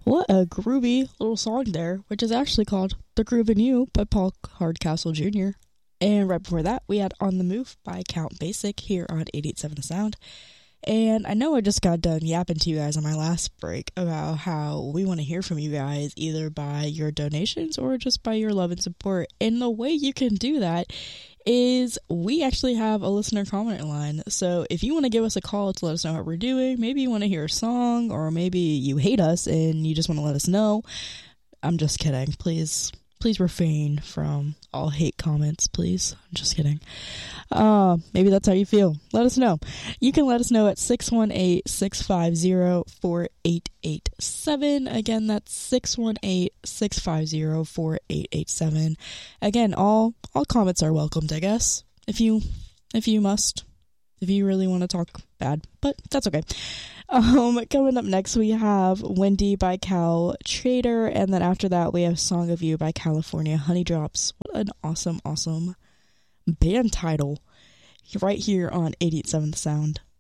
What a groovy little song there, which is actually called The Groovin' You by Paul Hardcastle Jr. And right before that, we had On the Move by Count Basic here on 887 The Sound. And I know I just got done yapping to you guys on my last break about how we want to hear from you guys either by your donations or just by your love and support. And the way you can do that is we actually have a listener comment line. So if you want to give us a call to let us know how we're doing, maybe you want to hear a song, or maybe you hate us and you just want to let us know. I'm just kidding. Please refrain from all hate comments, please. I'm just kidding. Maybe that's how you feel. Let us know. You can let us know at 618-650-4887. Again, that's 618-650-4887. Again, all comments are welcomed, I guess. If you must. If you really want to talk bad, but that's okay. Coming up next, we have Windy by Cal Trader, and then after that, we have Song of You by California Honeydrops. What an awesome band title right here on 887 The Sound.